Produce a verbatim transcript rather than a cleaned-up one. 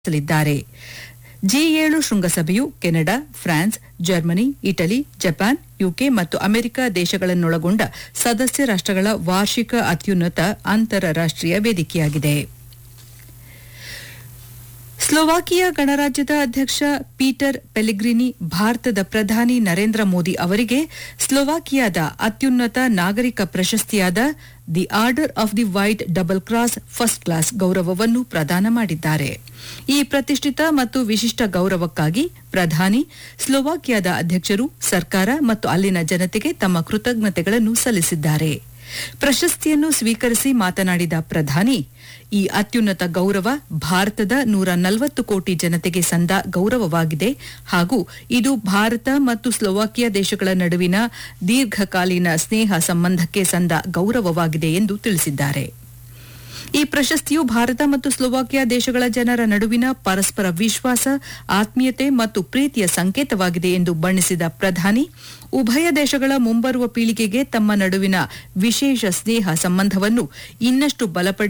ಲಿದ್ದಾರೆ. G ಏಳು ಶೃಂಗಸಭೆಯು Canada, France, Germany, Italy, Japan, UK ಮತ್ತು America ದೇಶಗಳನ್ನೊಳಗೊಂಡ ಸದಸ್ಯ ರಾಷ್ಟಗಳ ವಾರ್ಷಿಕ ಅತ್ಯುನ್ನತ ಅಂತಾರಾಷ್ಟೀಯ ವೇದಿಕೆಯಾಗಿದೆ. ಸ್ಲೋವಾಕಿಯಾ ಗಣರಾಜ್ಯದ ಅಧ್ಯಕ್ಷ ಪೀಟರ್ ಪೆಲೆಗ್ರಿನಿ ಭಾರತದ ಪ್ರಧಾನಿ ನರೇಂದ್ರ ಮೋದಿ ಅವರಿಗೆ ಸ್ಲೋವಾಕಿಯಾದ ಅತ್ಯುನ್ನತ ನಾಗರಿಕ ಪ್ರಶಸ್ತಿಯಾದ the order of the white double cross first class ಗೌರವವನ್ನು ಪ್ರದಾನ ಮಾಡಿದ್ದಾರೆ. ಈ ಪ್ರತಿಷ್ಠಿತ ಮತ್ತು ವಿಶಿಷ್ಟ ಗೌರವಕ್ಕಾಗಿ ಪ್ರಧಾನಿ ಸ್ಲೋವಾಕಿಯಾದ ಅಧ್ಯಕ್ಷರು, ಸರ್ಕಾರ ಮತ್ತು ಅಲ್ಲಿನ ಜನತೆಗೆ ತಮ್ಮ ಕೃತಜ್ಞತೆಗಳನ್ನು ಸಲ್ಲಿಸಿದ್ದಾರೆ. ಪ್ರಶಸ್ತಿಯನ್ನು ಸ್ವೀಕರಿಸಿ ಮಾತನಾಡಿದ ಪ್ರಧಾನಿ, ಈ ಅತ್ಯುನ್ನತ ಗೌರವ ಭಾರತದ ನೂರ ನಲವತ್ತು ಕೋಟಿ ಜನತೆಗೆ ಸಂದ ಗೌರವವಾಗಿದೆ ಹಾಗೂ ಇದು ಭಾರತ ಮತ್ತು ಸ್ಲೋವಾಕಿಯಾ ದೇಶಗಳ ನಡುವಿನ ದೀರ್ಘಕಾಲೀನ ಸ್ನೇಹ ಸಂಬಂಧಕ್ಕೆ ಸಂದ ಗೌರವವಾಗಿದೆ ಎಂದು ತಿಳಿಸಿದ್ದಾರೆ. ಈ ಪ್ರಶಸ್ತಿಯು ಭಾರತ ಮತ್ತು ಸ್ಲೋವಾಕಿಯಾ ದೇಶಗಳ ಜನರ ನಡುವಿನ ಪರಸ್ಪರ ವಿಶ್ವಾಸ, ಆತ್ಮೀಯತೆ ಮತ್ತು ಪ್ರೀತಿಯ ಸಂಕೇತವಾಗಿದೆ ಎಂದು ಬಣ್ಣಿಸಿದ ಪ್ರಧಾನಿ, ಉಭಯ ದೇಶಗಳ ಮುಂಬರುವ ಪೀಳಿಗೆಗೆ ತಮ್ಮ ನಡುವಿನ ವಿಶೇಷ ಸ್ನೇಹ ಸಂಬಂಧವನ್ನು ಇನ್ನಷ್ಟು ಬಲಪಡಿಸಿ